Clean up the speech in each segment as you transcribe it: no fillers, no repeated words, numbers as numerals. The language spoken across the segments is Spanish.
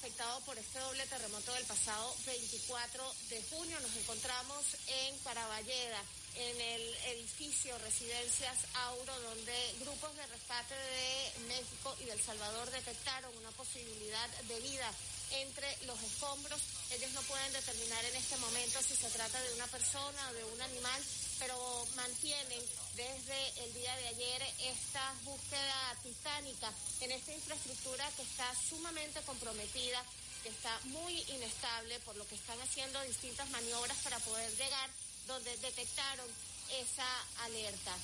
afectado por este doble terremoto del pasado 24 de junio. Nos encontramos en Caraballeda, en el edificio Residencias Auro, donde grupos de rescate de México y de El Salvador detectaron una posibilidad de vida entre los escombros. Ellos no pueden determinar en este momento si se trata de una persona o de un animal, pero mantienen desde el día de ayer esta búsqueda titánica en esta infraestructura que está sumamente comprometida, que está muy inestable, por lo que están haciendo distintas maniobras para poder llegar donde detectaron esa alerta.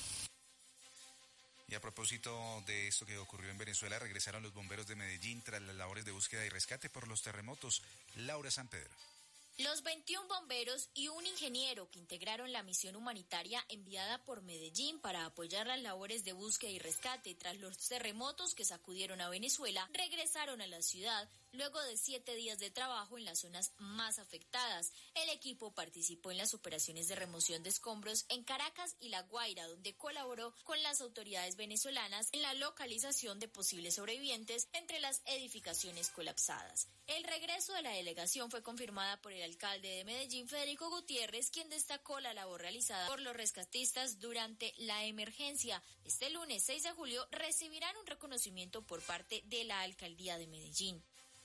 Y a propósito de esto que ocurrió en Venezuela, regresaron los bomberos de Medellín tras las labores de búsqueda y rescate por los terremotos. Laura San Pedro. Los 21 bomberos y un ingeniero que integraron la misión humanitaria enviada por Medellín para apoyar las labores de búsqueda y rescate tras los terremotos que sacudieron a Venezuela regresaron a la ciudad luego de 7 días de trabajo en las zonas más afectadas. El equipo participó en las operaciones de remoción de escombros en Caracas y La Guaira, donde colaboró con las autoridades venezolanas en la localización de posibles sobrevivientes entre las edificaciones colapsadas. El regreso de la delegación fue confirmada por el alcalde de Medellín, Federico Gutiérrez, quien destacó la labor realizada por los rescatistas durante la emergencia. Este lunes 6 de julio recibirán un reconocimiento por parte de la alcaldía de Medellín.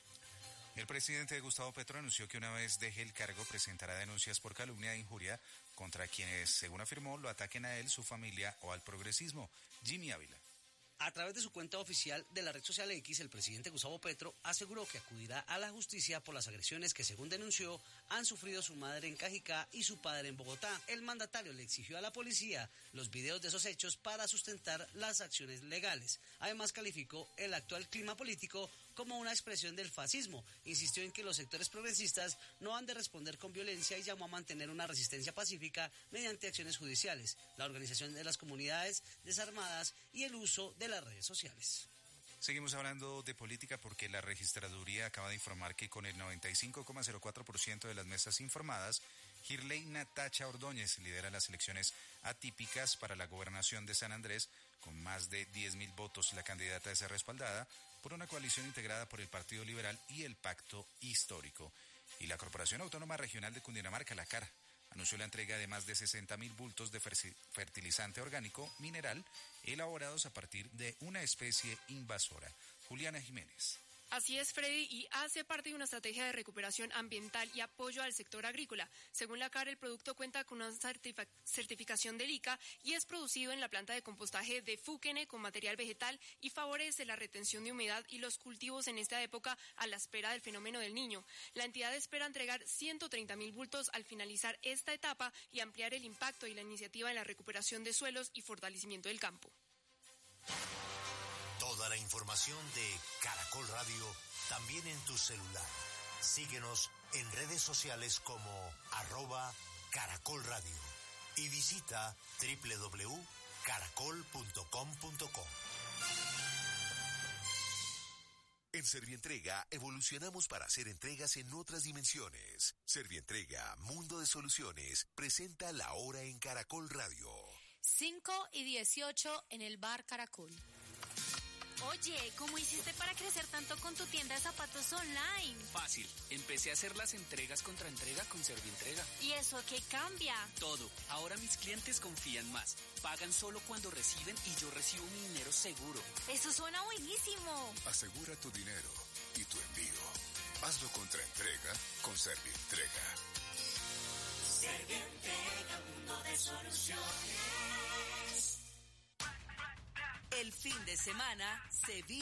El presidente Gustavo Petro anunció que una vez deje el cargo presentará denuncias por calumnia e injuria contra quienes, según afirmó, lo ataquen a él, su familia o al progresismo. Jimmy Ávila. A través de su cuenta oficial de la red social X, el presidente Gustavo Petro aseguró que acudirá a la justicia por las agresiones que, según denunció, han sufrido su madre en Cajicá y su padre en Bogotá. El mandatario le exigió a la policía los videos de esos hechos para sustentar las acciones legales. Además, calificó el actual clima político como una expresión del fascismo. Insistió en que los sectores progresistas no han de responder con violencia y llamó a mantener una resistencia pacífica mediante acciones judiciales, la organización de las comunidades desarmadas y el uso de las redes sociales. Seguimos hablando de política porque la registraduría acaba de informar que con el 95,04% de las mesas informadas, Girley Natacha Ordóñez lidera las elecciones atípicas para la gobernación de San Andrés. Con más de 10.000 votos, la candidata es respaldada por una coalición integrada por el Partido Liberal y el Pacto Histórico. Y la Corporación Autónoma Regional de Cundinamarca, la CAR, anunció la entrega de más de 60.000 bultos de fertilizante orgánico mineral elaborados a partir de una especie invasora. Juliana Jiménez. Así es, Freddy, y hace parte de una estrategia de recuperación ambiental y apoyo al sector agrícola. Según la CAR, el producto cuenta con una certificación del ICA y es producido en la planta de compostaje de Fúquene con material vegetal y favorece la retención de humedad y los cultivos en esta época a la espera del fenómeno del Niño. La entidad espera entregar 130.000 bultos al finalizar esta etapa y ampliar el impacto y la iniciativa en la recuperación de suelos y fortalecimiento del campo. Toda la información de Caracol Radio también en tu celular. Síguenos en redes sociales como @Caracol Radio y visita www.caracol.com.co. En Servientrega evolucionamos para hacer entregas en otras dimensiones. Servientrega, Mundo de Soluciones, presenta La Hora en Caracol Radio. 5:18 en el bar Caracol. Oye, ¿cómo hiciste para crecer tanto con tu tienda de zapatos online? Fácil, empecé a hacer las entregas contra entrega con Servientrega. ¿Y eso qué cambia? Todo, ahora mis clientes confían más, pagan solo cuando reciben y yo recibo mi dinero seguro. Eso suena buenísimo. Asegura tu dinero y tu envío. Hazlo contra entrega con Servientrega. Servientrega, mundo de soluciones. El fin de semana se vive